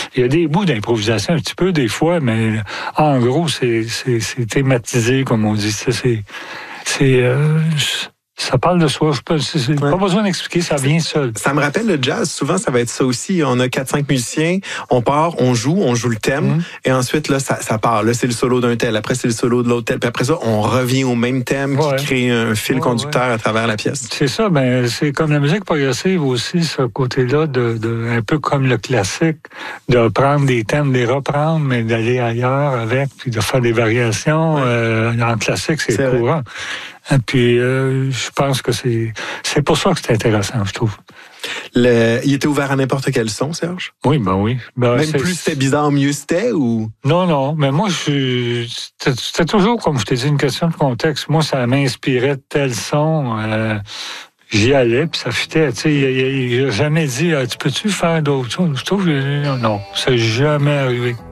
Il y a des bouts d'improvisation un petit peu des fois, mais en gros, c'est thématisé, comme on dit. Ça parle de soi. Pas besoin d'expliquer, ça vient seul. Ça me rappelle le jazz. Souvent, ça va être ça aussi. On a 4-5 musiciens, on part, on joue le thème, et ensuite, là, ça part. Là, c'est le solo d'un tel, après, c'est le solo de l'autre tel, puis après ça, on revient au même thème qui crée un fil conducteur à travers la pièce. C'est ça, c'est comme la musique progressive aussi, ce côté-là, un peu comme le classique, de prendre des thèmes, de les reprendre, mais d'aller ailleurs avec, puis de faire des variations. En classique, c'est courant. Et puis, je pense que c'est pour ça que c'est intéressant, je trouve. Il était ouvert à n'importe quel son, Serge? Oui, oui. Même plus c'était bizarre, mieux c'était, ou? Non, mais moi, c'était toujours, comme je t'ai dit, une question de contexte. Moi, ça m'inspirait de tel son. J'y allais, puis ça fitait. Tu sais, il n'a jamais dit, tu peux-tu faire d'autres choses? Je trouve que non, ça n'est jamais arrivé.